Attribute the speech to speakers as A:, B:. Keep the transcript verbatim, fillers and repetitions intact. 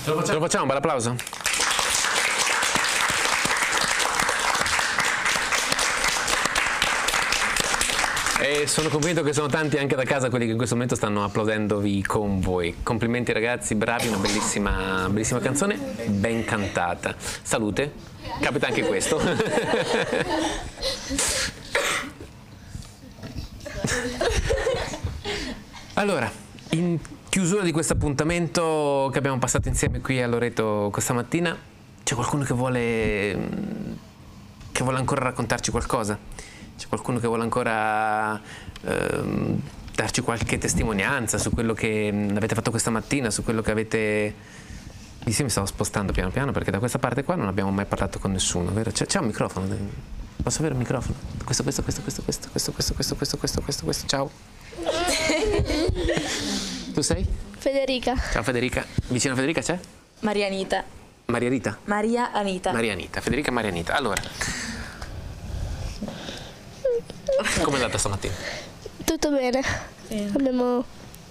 A: Ce lo facciamo, Ce lo facciamo un bel applauso? E sono convinto che sono tanti anche da casa quelli che in questo momento stanno applaudendovi con voi. Complimenti ragazzi, bravi, una bellissima, bellissima canzone, ben cantata. Salute, capita anche questo. Allora, in chiusura di questo appuntamento che abbiamo passato insieme qui a Loreto questa mattina, c'è qualcuno che vuole, che vuole ancora raccontarci qualcosa? C'è qualcuno che vuole ancora ehm, darci qualche testimonianza su quello che avete fatto questa mattina, su quello che avete... Sì, mi stavo spostando piano piano perché da questa parte qua non abbiamo mai parlato con nessuno, vero? C'è un microfono? Posso avere un microfono? Questo, questo, questo, questo, questo, questo, questo, questo, questo, questo, questo, questo, ciao. Tu sei?
B: Federica.
A: Ciao Federica. Vicino a Federica c'è?
C: Maria Anita.
A: Maria Rita?
C: Maria Anita.
A: Maria Anita. Federica Maria Anita. Allora, come è andata stamattina?
B: Tutto bene. Abbiamo